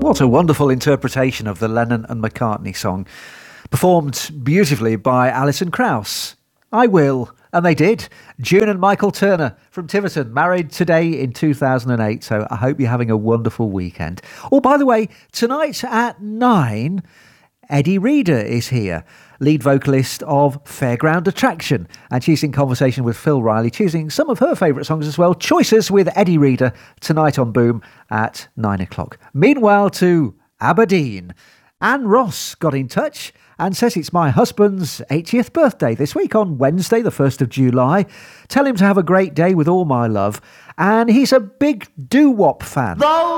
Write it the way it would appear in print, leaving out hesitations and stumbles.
What a wonderful interpretation of the Lennon and McCartney song, performed beautifully by Alison Krauss. I will, and they did. June and Michael Turner from Tiverton, married today in 2008, so I hope you're having a wonderful weekend. Oh, by the way, tonight at 9, Eddie Reader is here, lead vocalist of Fairground Attraction, and she's in conversation with Phil Riley, choosing some of her favourite songs as well. Choices with Eddie Reader tonight on Boom at 9 o'clock. Meanwhile, to Aberdeen, Anne Ross got in touch and says it's my husband's 80th birthday this week on Wednesday, the 1st of July. Tell him to have a great day with all my love, and he's a big doo-wop fan.